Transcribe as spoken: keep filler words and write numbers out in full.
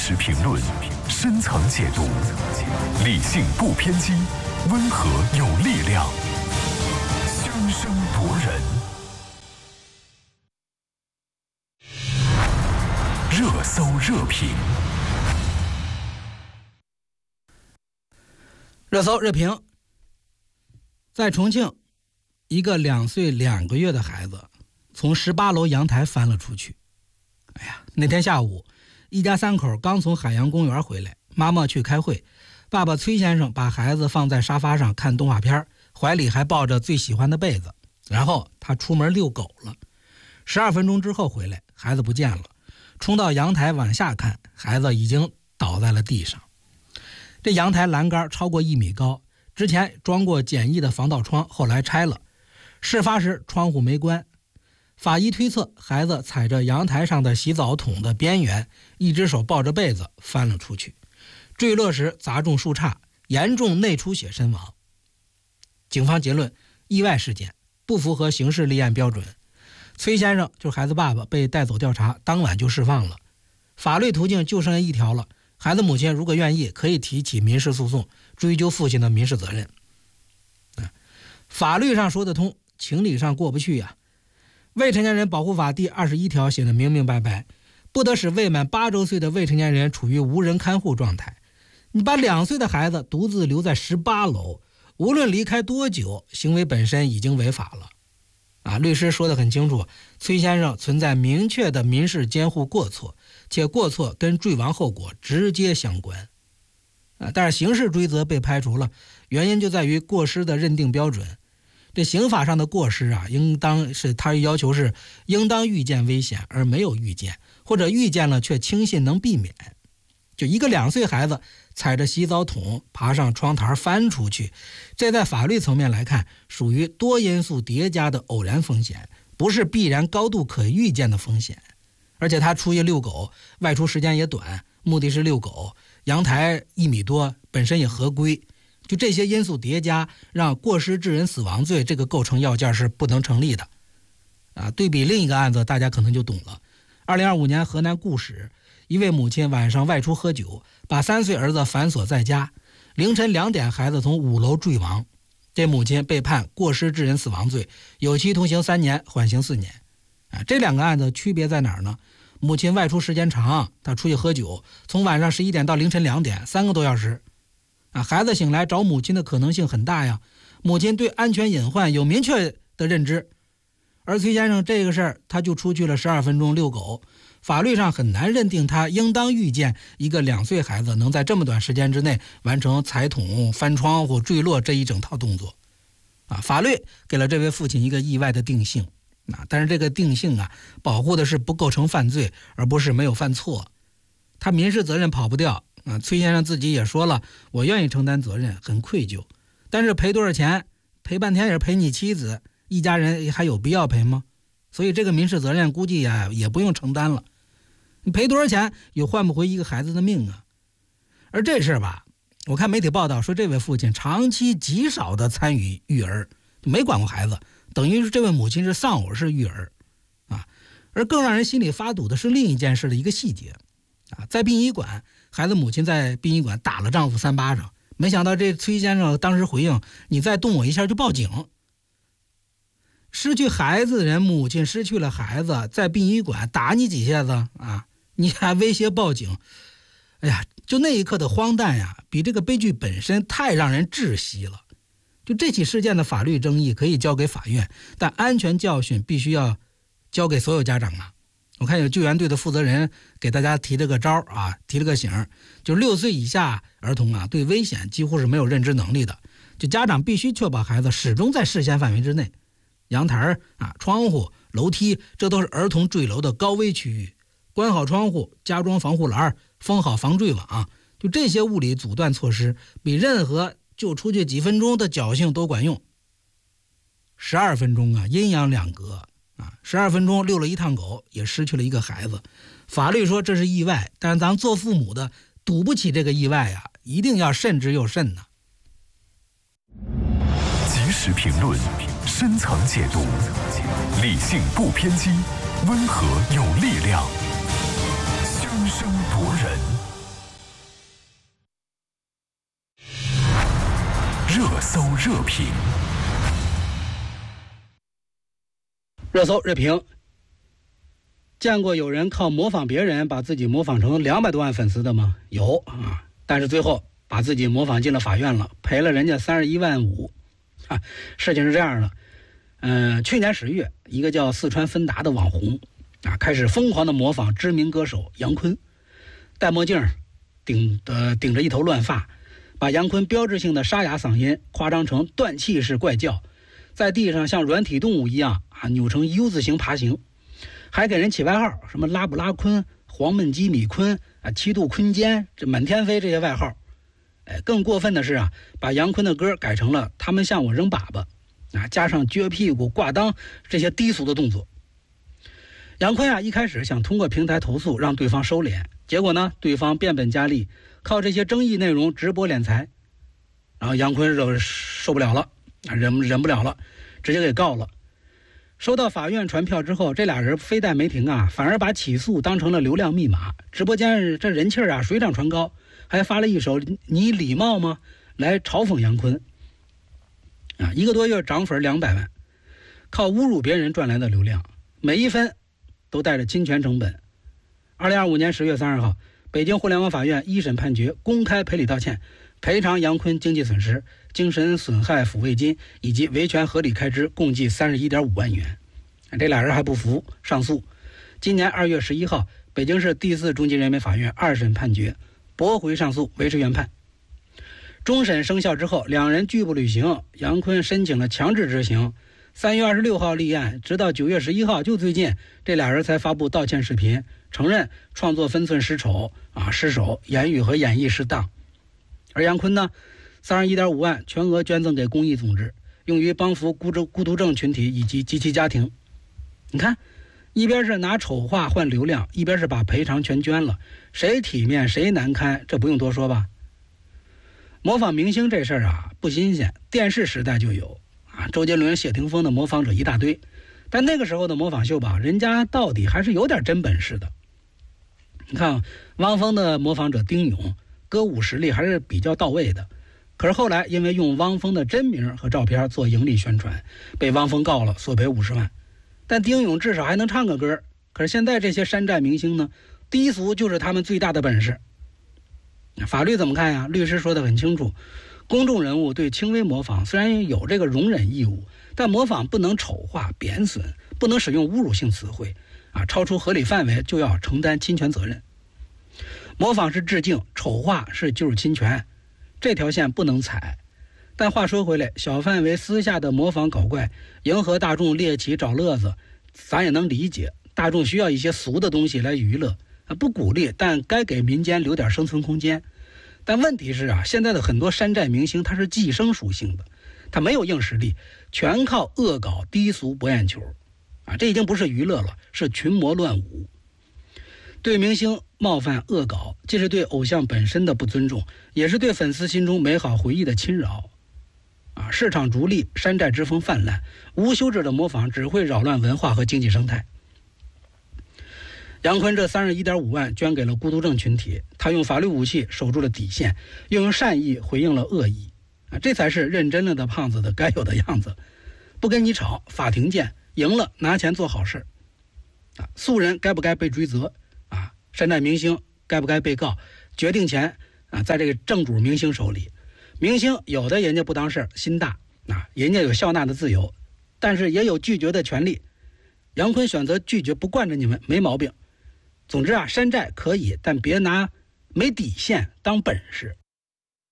实评论，深层解读，理性不偏激，温和有力量，熵声夺人。热搜热评， 热搜热评。在重庆，一个两岁两个月的孩子从十八楼阳台翻了出去。哎呀，那天下午，一家三口刚从海洋公园回来，妈妈去开会，爸爸崔先生把孩子放在沙发上看动画片，怀里还抱着最喜欢的被子，然后他出门遛狗了。十二分钟之后回来，孩子不见了，冲到阳台往下看，孩子已经倒在了地上。这阳台栏杆超过一米高，之前装过简易的防盗窗，后来拆了。事发时窗户没关，法医推测孩子踩着阳台上的洗澡桶的边缘，一只手抱着被子翻了出去，坠落时砸中树杈，严重内出血身亡。警方结论，意外事件，不符合刑事立案标准。崔先生就是孩子爸爸，被带走调查，当晚就释放了。法律途径就剩下一条了，孩子母亲如果愿意，可以提起民事诉讼，追究父亲的民事责任。法律上说得通，情理上过不去呀。未成年人保护法第二十一条写得明明白白，不得使未满八周岁的未成年人处于无人看护状态。你把两岁的孩子独自留在十八楼，无论离开多久，行为本身已经违法了。啊，律师说得很清楚，崔先生存在明确的民事监护过错，且过错跟坠亡后果直接相关。啊，但是刑事追责被排除了，原因就在于过失的认定标准。这刑法上的过失啊，应当是他要求是应当预见危险而没有预见，或者预见了却轻信能避免。就一个两岁孩子踩着洗澡桶爬上窗台翻出去，这在法律层面来看属于多因素叠加的偶然风险，不是必然高度可预见的风险。而且他出去遛狗，外出时间也短，目的是遛狗，阳台一米多，本身也合规。就这些因素叠加，让过失致人死亡罪这个构成要件是不能成立的。啊，对比另一个案子，大家可能就懂了。二零二五年河南固始，一位母亲晚上外出喝酒，把三岁儿子反锁在家，凌晨两点孩子从五楼坠亡，这母亲被判过失致人死亡罪，有期徒刑三年，缓刑四年。啊，这两个案子区别在哪儿呢？母亲外出时间长，她出去喝酒，从晚上十一点到凌晨两点，三个多小时。啊，孩子醒来找母亲的可能性很大呀，母亲对安全隐患有明确的认知。而崔先生这个事儿，他就出去了十二分钟遛狗，法律上很难认定他应当预见一个两岁孩子能在这么短时间之内完成踩桶、翻窗户、坠落这一整套动作。啊，法律给了这位父亲一个意外的定性。啊，但是这个定性啊，保护的是不构成犯罪，而不是没有犯错。他民事责任跑不掉。啊，崔先生自己也说了，我愿意承担责任，很愧疚，但是赔多少钱？赔半天也是赔你妻子，一家人还有必要赔吗？所以这个民事责任估计呀也不用承担了。你赔多少钱也换不回一个孩子的命啊！而这事吧，我看媒体报道说，这位父亲长期极少的参与育儿，没管过孩子，等于是这位母亲是丧偶式育儿啊。而更让人心里发堵的是另一件事的一个细节啊，在殡仪馆。孩子母亲在殡仪馆打了丈夫三巴掌，没想到这崔先生当时回应，你再动我一下就报警。失去孩子的人，母亲失去了孩子，在殡仪馆打你几下子啊，你还威胁报警。哎呀，就那一刻的荒诞呀，比这个悲剧本身太让人窒息了。就这起事件的法律争议可以交给法院，但安全教训必须要交给所有家长啊。我看有救援队的负责人给大家提了个招啊，提了个醒，就是六岁以下儿童啊，对危险几乎是没有认知能力的，就家长必须确保孩子始终在视线范围之内。阳台啊、窗户、楼梯，这都是儿童坠楼的高危区域，关好窗户，加装防护栏，封好防坠网，就这些物理阻断措施，比任何就出去几分钟的侥幸都管用。十二分钟啊，阴阳两隔。啊，十二分钟遛了一趟狗，也失去了一个孩子。法律说这是意外，但是咱做父母的赌不起这个意外呀，一定要慎之又慎呢。 及时评论，深层解读，理性不偏激，温和有力量，熵声夺人。 热评。 热搜热评。见过有人靠模仿别人把自己模仿成两百多万粉丝的吗？有啊，但是最后把自己模仿进了法院了，赔了人家三十一万五。啊，事情是这样的，嗯、呃，去年十月，一个叫四川芬达的网红啊，开始疯狂的模仿知名歌手杨坤，戴墨镜，顶呃顶着一头乱发，把杨坤标志性的沙哑嗓音夸张成断气式怪叫，在地上像软体动物一样啊扭成 U 字形爬行，还给人起外号，什么拉布拉坤、黄焖鸡米坤啊、七度坤坚、这满天飞这些外号。哎，更过分的是啊，把杨坤的歌改成了他们向我扔粑粑啊，加上撅屁股、挂裆这些低俗的动作。杨坤啊，一开始想通过平台投诉让对方收敛，结果呢，对方变本加厉，靠这些争议内容直播敛财，然后杨坤受受不了了，忍忍不了了，直接给告了。收到法院传票之后，这俩人非但没停啊，反而把起诉当成了流量密码，直播间这人气啊水涨船高，还发了一首你礼貌吗来嘲讽杨坤啊，一个多月涨粉两百万，靠侮辱别人赚来的流量，每一分都带着侵权成本。二零二五年十月三十号，北京互联网法院一审判决公开赔礼道歉，赔偿杨坤经济损失、精神损害抚慰金以及维权合理开支共计三十一点五万元。这俩人还不服，上诉。今年二月十一号，北京市第四中级人民法院二审判决驳回上诉，维持原判。终审生效之后，两人拒不履行，杨坤申请了强制执行。三月二十六号立案，直到九月十一号，就最近，这俩人才发布道歉视频，承认创作分寸失丑啊失手，言语和演绎失当。而杨坤呢，三十一点五万全额捐赠给公益组织，用于帮扶孤独孤独症群体以及及其家庭。你看，一边是拿丑话换流量，一边是把赔偿全捐了，谁体面谁难堪，这不用多说吧。模仿明星这事儿啊不新鲜，电视时代就有啊，周杰伦、谢霆锋的模仿者一大堆，但那个时候的模仿秀吧，人家到底还是有点真本事的。你看汪峰的模仿者丁勇，歌舞实力还是比较到位的，可是后来因为用汪峰的真名和照片做盈利宣传，被汪峰告了，索赔五十万。但丁勇至少还能唱个歌，可是现在这些山寨明星呢，低俗就是他们最大的本事。法律怎么看呀？律师说得很清楚，公众人物对轻微模仿虽然有这个容忍义务，但模仿不能丑化、贬损，不能使用侮辱性词汇啊，超出合理范围就要承担侵权责任。模仿是致敬，丑化是技术侵权，这条线不能踩。但话说回来，小范围私下的模仿搞怪，迎合大众猎奇找乐子，咱也能理解。大众需要一些俗的东西来娱乐，不鼓励，但该给民间留点生存空间。但问题是啊，现在的很多山寨明星他是寄生属性的，他没有硬实力，全靠恶搞低俗博眼球啊，这已经不是娱乐了，是群魔乱舞。对明星冒犯恶搞，既是对偶像本身的不尊重，也是对粉丝心中美好回忆的侵扰。啊，市场逐利，山寨之风泛滥，无休止的模仿只会扰乱文化和经济生态。杨坤这三十一点五万捐给了孤独症群体，他用法律武器守住了底线，又用善意回应了恶意，啊，这才是认真了的胖子的该有的样子。不跟你吵，法庭见，赢了拿钱做好事。啊，素人该不该被追责？啊，山寨明星该不该被告？决定权啊，在这个正主明星手里。明星有的人家不当事儿，心大啊，人家有笑纳的自由，但是也有拒绝的权利。杨坤选择拒绝，不惯着你们，没毛病。总之啊，山寨可以，但别拿没底线当本事。